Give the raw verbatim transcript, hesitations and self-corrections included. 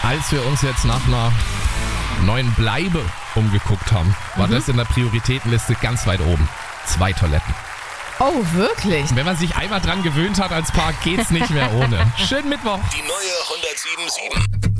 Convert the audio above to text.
Als wir uns jetzt nach einer neuen Bleibe umgeguckt haben, war mhm. das in der Prioritätenliste ganz weit oben. Zwei Toiletten. Oh, wirklich? Wenn man sich einmal dran gewöhnt hat als Paar, geht's nicht mehr ohne. Schönen Mittwoch. Die neue hundertsieben Komma sieben.